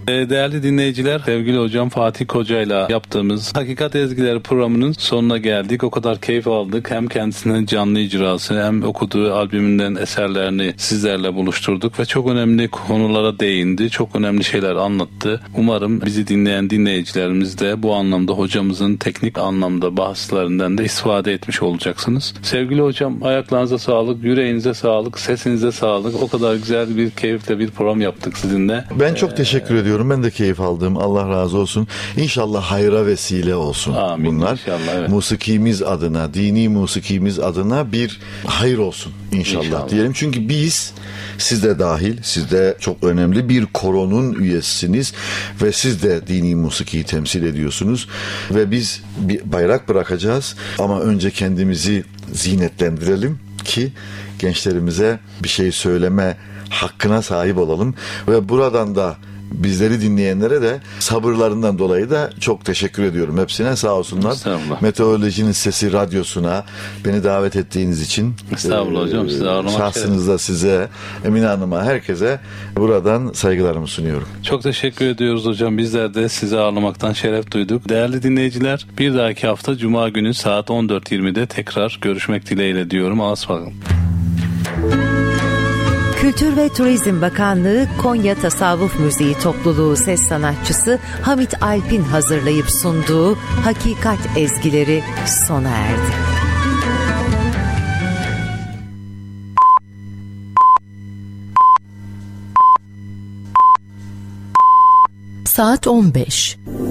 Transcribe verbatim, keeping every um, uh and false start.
Ee, değerli dinleyiciler, sevgili hocam Fatih Koca ile yaptığımız Hakikat Ezgileri programının sonuna geldik. O kadar keyif aldık. Hem kendisinin canlı icrası hem okuduğu albümünden eserlerini sizlerle buluşturduk ve çok önemli konulara değindi. Çok önemli şeyler anlattı. Umarım bizi dinleyen dinleyicilerimiz de bu anlamda hocamızın teknik anlamda bahslerinden de istifade etmiş olacaksınız. Sevgili hocam, ayaklarınıza sağlık, yüreğinize sağlık, sesinize sağlık. O kadar güzel bir keyifle bir program yaptık sizinle. Ben çok ee, teşekkür ediyorum. Ben de keyif aldım. Allah razı olsun. İnşallah hayra vesile olsun. Amin. Bunlar. İnşallah, evet. Musikimiz adına, dini musikimiz adına bir hayır olsun inşallah, inşallah diyelim. Çünkü biz, siz de dahil, siz de çok önemli bir koronun üyesisiniz ve siz de dini musikiyi temsil ediyorsunuz ve biz bir bayrak bırakacağız ama önce kendimizi zinetlendirelim ki gençlerimize bir şey söyleme hakkına sahip olalım ve buradan da bizleri dinleyenlere de sabırlarından dolayı da çok teşekkür ediyorum. Hepsine sağ olsunlar. Meteorolojinin Sesi Radyosu'na beni davet ettiğiniz için. Estağfurullah e, hocam. Size ağırlamak şahsınızda size, Emine Hanım'a, herkese buradan saygılarımı sunuyorum. Çok teşekkür ediyoruz hocam. Bizler de sizi ağırlamaktan şeref duyduk. Değerli dinleyiciler, bir dahaki hafta Cuma günü saat on dört yirmide tekrar görüşmek dileğiyle diyorum. Allah'a ısmarladık. Kültür ve Turizm Bakanlığı Konya Tasavvuf Müziği Topluluğu ses sanatçısı Hamit Alp'in hazırlayıp sunduğu Hakikat Ezgileri sona erdi. Saat on beş.